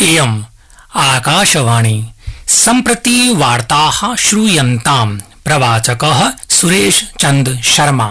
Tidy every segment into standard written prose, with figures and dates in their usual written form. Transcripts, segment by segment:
इयम् आकाशवाणी सम्प्रति वार्ताः श्रूयन्ताम्। प्रवाचकः सुरेश चंद शर्मा।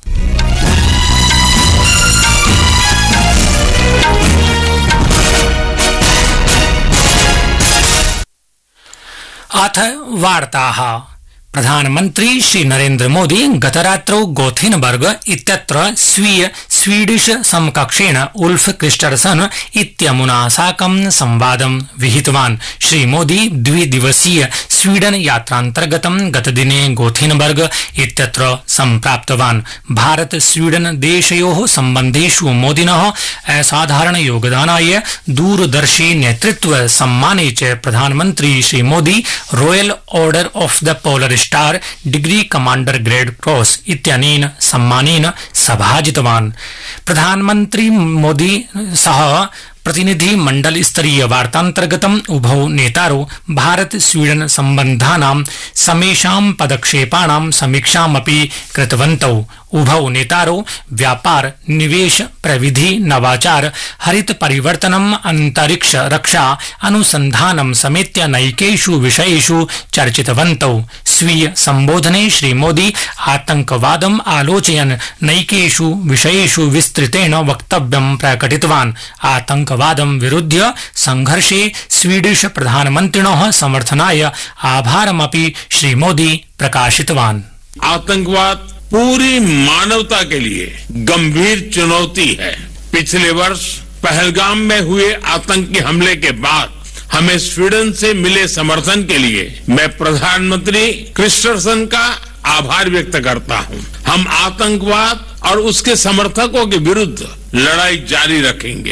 अथ वार्ताः। प्रधानमन्त्री श्री नरेन्द्र मोदी गतरात्रौ गोथेनबर्ग इत्यत्र स्वीय स्वीडिश समकक्षेण उल्फ क्रिस्टर्सन इत्यमुना साकं संवादं विहितवान्। श्री मोदी द्विदिवसीय स्वीडन यात्रान्तर्गतं गतदिने गोथेनबर्ग इत्यत्र सम्प्राप्तवान्। भारत स्वीडन देशयोः सम्बन्धेषु मोदिनः असाधारण योगदानाय दूरदर्शी नेतृत्व सम्माने च प्रधानमन्त्री Shri Modi royal order of the polar star degree commander grade cross इत्यनेन सम्मानेन सभाजितवान्। प्रधानमन्त्री मोदी सह प्रतिनिधि मंडल स्तरीय वार्तान्तर्गतम् उभौ नेतारौ भारत स्वीडन सम्बन्धानां समेषां पदक्षेपाणां समीक्षामपि कृतवन्तौ। उभौ नेतारौ व्यापार, निवेश, प्रविधि, नवाचार, हरित परिवर्तनम्, अंतरिक्ष रक्षा, अनुसंधानं समेत्य नैकेषु विषयेषु चर्चितवन्तौ। स्वीय संबोधने श्री मोदी आतंकवादम् आलोचयन् नैकेषु विषयेषु विस्तृतेन वक्तव्यं प्रकटितवान्। आतंकवादं विरुध्य संघर्षे स्वीडिश प्रधानमन्त्रिणः समर्थनाय आभारमपि श्री मोदी प्रकाशितवान्। आतंकवाद पूरी मानवता के लिए गंभीर चुनौती है। पिछले वर्ष पहलगाम में हुए आतंकी हमले के बाद हमें स्वीडन से मिले समर्थन के लिए मैं प्रधानमंत्री क्रिस्टर्सन का आभार व्यक्त करता हूं। हम आतंकवाद और उसके समर्थकों के विरुद्ध लड़ाई जारी रखेंगे।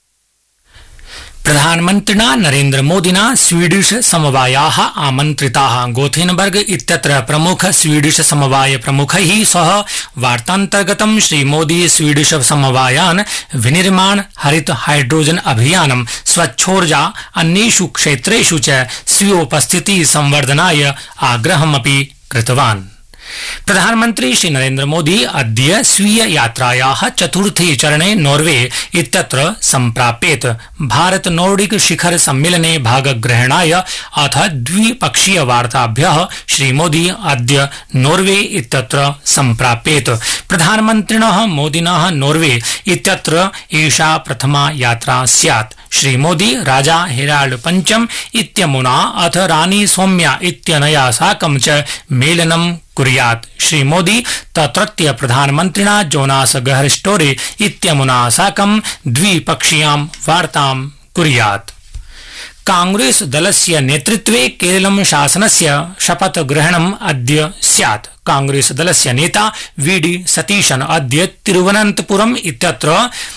प्रधानमन्त्रिणा नरेन्द्र मोदिना स्वीडिश समवायाः आमन्त्रिताः। गोथेनबर्ग इत्यत्र प्रमुख स्वीडिश समवाय प्रमुखैः सह वार्तान्तर्गतं श्री मोदी स्वीडिश समवायान् विनिर्माण, हरित हाइड्रोजन अभियानं, स्वच्छोर्जा अन्येषु क्षेत्रेषु च स्वीयोपस्थिति संवर्धनाय आग्रहमपि कृतवान्। प्रधानमन्त्री श्री नरेन्द्र मोदी अद्य स्वीय यात्रायाः चतुर्थे चरणे नॉर्वे इत्यत्र सम्प्राप्येत। भारत नॉर्डिक शिखर सम्मेलने भागग्रहणाय अथ द्विपक्षीय वार्ताभ्यः श्री मोदी अद्य नॉर्वे इत्यत्र सम्प्राप्येत। प्रधानमन्त्रिणः मोदिनः नॉर्वे इत्यत्र एषा प्रथमा यात्रा स्यात्। श्री मोदी राजा हेराल्ड पंचम इत्यमुना अथ रानी सौम्या इत्यनया साकं च मेलनं कुर्यात्। श्री मोदी तत्रत्य प्रधानमन्त्रिणा जोनास गहरस्टोरे इत्यमुना साकं द्विपक्षीयां वार्तां कुर्यात्। कांग्रेस दलस्य नेतृत्वे केरलं शासनस्य शपथ ग्रहणम् अद्य स्यात्। कांग्रेस दलस्य नेता वीडी सतीशन अद्य तिरुवनन्तपुरम् इत्यत्र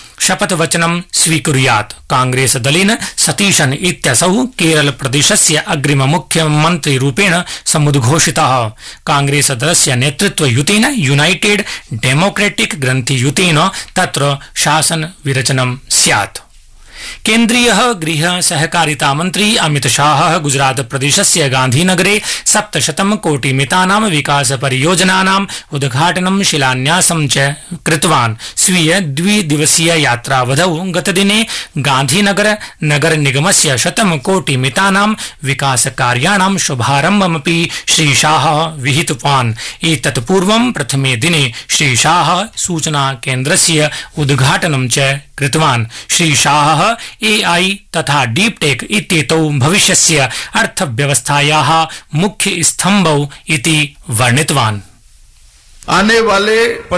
शपथवचनं स्वीकुर्यात्। कांग्रेस दलेन सतीशन इत्यसौ केरल प्रदेशस्य अग्रिम मुख्यमन्त्री रूपेण समुद्घोषितः। कांग्रेस दलस्य नेतृत्वयुतेन यूनाइटेड डेमोक्रेटिक ग्रन्थियुतेन तत्र शासन विरचनं स्यात्। केन्द्रीय गृह सहकारिता मंत्री अमित शाह गुजरात प्रदेशस्य गांधीनगरे 700 कोटिमितानां विकास परियोजनानां उद्घाटनं शिलान्यासं च कृतवान्। स्वीय द्विदिवसीय यात्रावधौ गतदिने गांधीनगर नगर निगमस्य 100 कोटिमितानां विकास कार्याणां शुभारम्भमपि श्री शाह विहितवान्। एतत् पूर्वं प्रथमे दिने श्री शाह सूचना केन्द्रस्य उद्घाटनं च कृतवान्। श्री शाह AI तथा डीप टेक इत्येतौ भविष्यस्य अर्थव्यवस्थायाः मुख्य स्तम्भौ इति वर्णितवान्। आने वाले